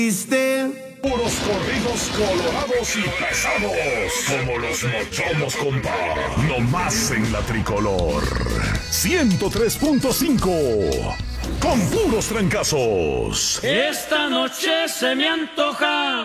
Puros corridos colorados y pesados, como los mochomos, compa. No más en la tricolor. 103.5. Con puros trancazos. Esta noche se me antoja